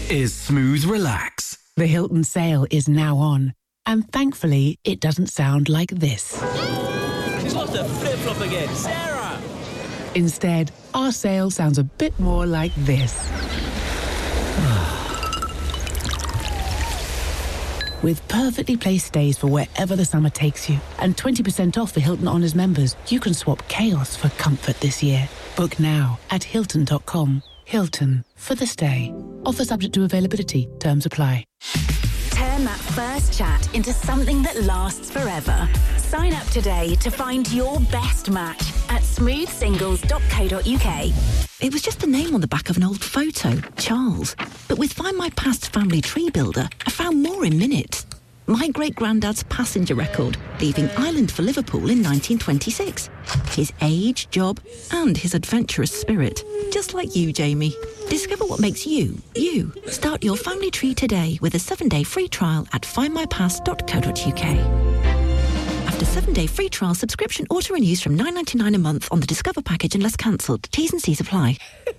is Smooth Relax. The Hilton sale is now on, and thankfully it doesn't sound like this. He's lost a flip-flop again. Sarah! Instead, our sale sounds a bit more like this. With perfectly placed stays for wherever the summer takes you, and 20% off for Hilton Honors members, you can swap chaos for comfort this year. Book now at Hilton.com. Hilton, for the stay. Offer subject to availability. Terms apply. Turn that first chat into something that lasts forever. Sign up today to find your best match at smoothsingles.co.uk. It was just a name on the back of an old photo, Charles. But with Find My Past Family Tree Builder, I found more in minutes. My great-granddad's passenger record, leaving Ireland for Liverpool in 1926. His age, job, and his adventurous spirit. Just like you, Jamie. Discover what makes you, you. Start your family tree today with a 7-day free trial at findmypast.co.uk. After 7-day free trial, subscription auto-renews from $9.99 a month on the Discover package unless cancelled. T's and C's apply.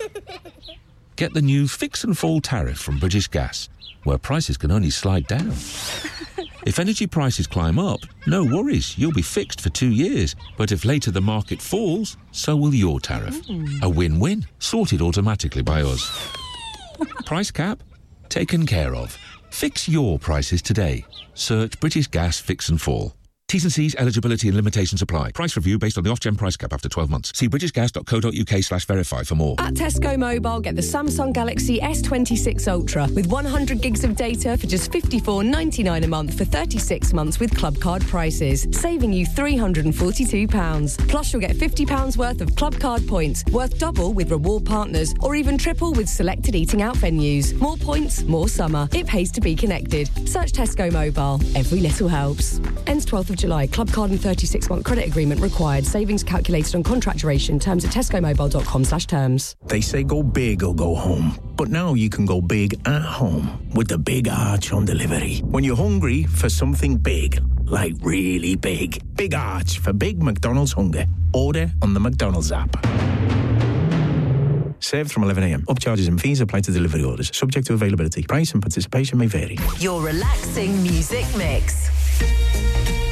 Get the new Fix and Fall tariff from British Gas, where prices can only slide down. If energy prices climb up, no worries, you'll be fixed for 2 years. But if later the market falls, so will your tariff. A win-win, sorted automatically by us. Price cap? Taken care of. Fix your prices today. Search British Gas Fix and Fall. T's and C's, eligibility and limitations apply. Price review based on the Ofgem price cap after 12 months. See britishgas.co.uk/verify for more. At Tesco Mobile, get the Samsung Galaxy S26 Ultra with 100 gigs of data for just $54.99 a month for 36 months with Club Card prices, saving you £342. Plus, you'll get £50 worth of Club Card points, worth double with reward partners, or even triple with selected eating out venues. More points, more summer. It pays to be connected. Search Tesco Mobile. Every little helps. Ends 12th of July. Club Card and 36-month credit agreement required. Savings calculated on contract duration. Terms at tescomobile.com/terms. They say go big or go home. But now you can go big at home with the Big Arch on delivery. When you're hungry for something big, like really big, Big Arch for big McDonald's hunger. Order on the McDonald's app. Served from 11 a.m. Upcharges and fees apply to delivery orders. Subject to availability. Price and participation may vary. Your relaxing music mix.